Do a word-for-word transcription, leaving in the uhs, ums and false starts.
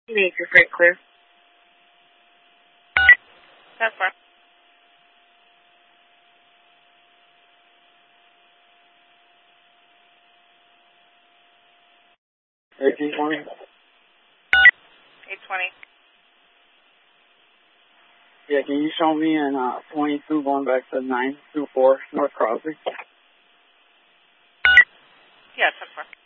Major Freight clear. That's fine. eighteen twenty. eight twenty. Yeah, can you show me in uh, twenty-two going back to nine two four North Crosby? Yes, that's fine.